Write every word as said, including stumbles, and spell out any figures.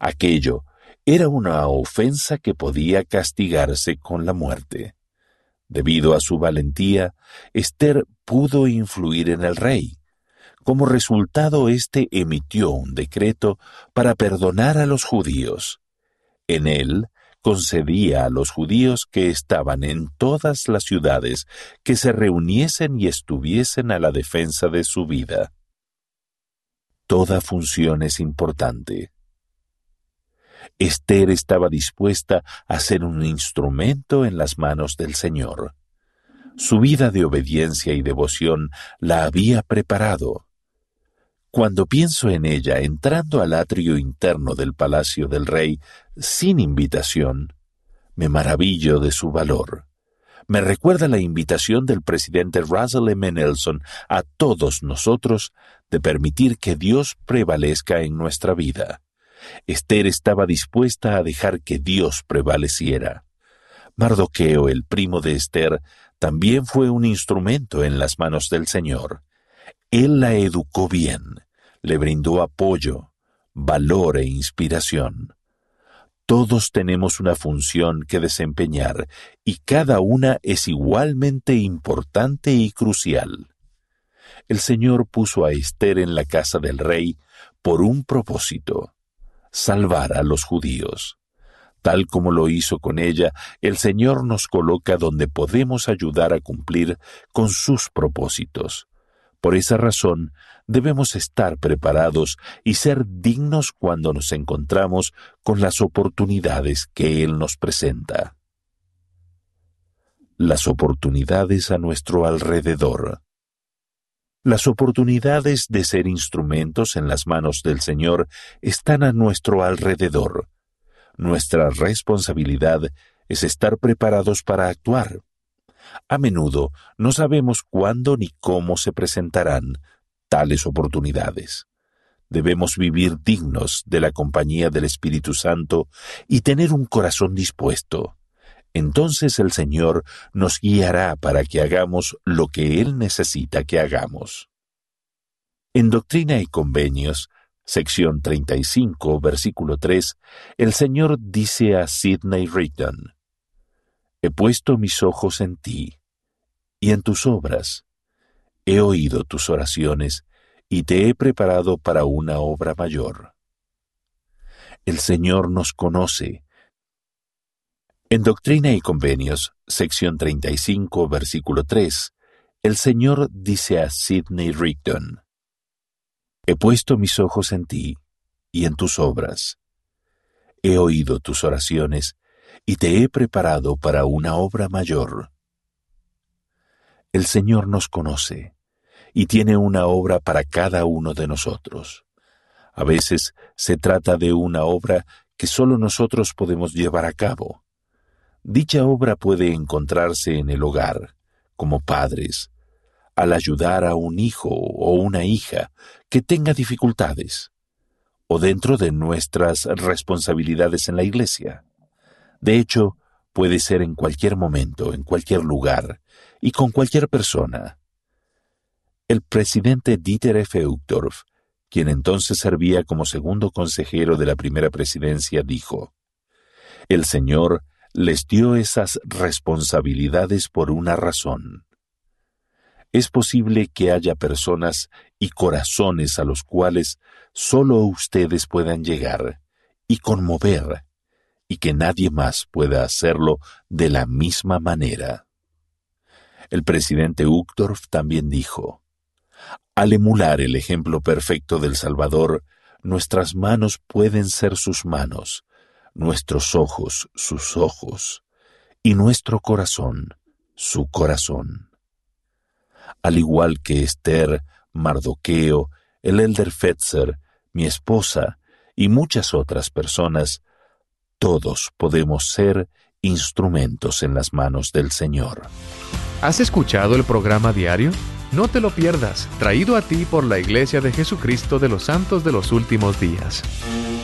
Aquello era una ofensa que podía castigarse con la muerte. Debido a su valentía, Ester pudo influir en el rey. Como resultado, éste emitió un decreto para perdonar a los judíos. En él, concedía a los judíos que estaban en todas las ciudades que se reuniesen y estuviesen a la defensa de su vida. Toda función es importante. Ester estaba dispuesta a ser un instrumento en las manos del Señor. Su vida de obediencia y devoción la había preparado. Cuando pienso en ella entrando al atrio interno del palacio del rey sin invitación, me maravillo de su valor. Me recuerda la invitación del presidente Russell M. Nelson a todos nosotros de permitir que Dios prevalezca en nuestra vida. Ester estaba dispuesta a dejar que Dios prevaleciera. Mardoqueo, el primo de Ester, también fue un instrumento en las manos del Señor. Él la educó bien, le brindó apoyo, valor e inspiración. Todos tenemos una función que desempeñar y cada una es igualmente importante y crucial. El Señor puso a Ester en la casa del rey por un propósito: salvar a los judíos. Tal como lo hizo con ella, el Señor nos coloca donde podemos ayudar a cumplir con sus propósitos. Por esa razón, debemos estar preparados y ser dignos cuando nos encontramos con las oportunidades que Él nos presenta. Las oportunidades a nuestro alrededor. Las oportunidades de ser instrumentos en las manos del Señor están a nuestro alrededor. Nuestra responsabilidad es estar preparados para actuar. A menudo no sabemos cuándo ni cómo se presentarán tales oportunidades. Debemos vivir dignos de la compañía del Espíritu Santo y tener un corazón dispuesto. Entonces el Señor nos guiará para que hagamos lo que Él necesita que hagamos. En Doctrina y Convenios, sección treinta y cinco, versículo tres, el Señor dice a Sidney Rigdon: «He puesto mis ojos en ti y en tus obras. He oído tus oraciones y te he preparado para una obra mayor». El Señor nos conoce. En Doctrina y Convenios, sección treinta y cinco, versículo tres, el Señor dice a Sidney Rigdon: «He puesto mis ojos en ti y en tus obras. He oído tus oraciones y te he preparado para una obra mayor». El Señor nos conoce y tiene una obra para cada uno de nosotros. A veces se trata de una obra que solo nosotros podemos llevar a cabo. Dicha obra puede encontrarse en el hogar, como padres, al ayudar a un hijo o una hija que tenga dificultades, o dentro de nuestras responsabilidades en la iglesia. De hecho, puede ser en cualquier momento, en cualquier lugar y con cualquier persona. El presidente Dieter F. Uchtdorf, quien entonces servía como segundo consejero de la primera presidencia, dijo: «El Señor les dio esas responsabilidades por una razón. Es posible que haya personas y corazones a los cuales solo ustedes puedan llegar y conmover, y que nadie más pueda hacerlo de la misma manera». El presidente Uchtdorf también dijo: «Al emular el ejemplo perfecto del Salvador, nuestras manos pueden ser sus manos, nuestros ojos sus ojos, y nuestro corazón su corazón». Al igual que Ester, Mardoqueo, el elder Fetzer, mi esposa y muchas otras personas, todos podemos ser instrumentos en las manos del Señor. ¿Has escuchado el programa diario? No te lo pierdas, traído a ti por la Iglesia de Jesucristo de los Santos de los Últimos Días.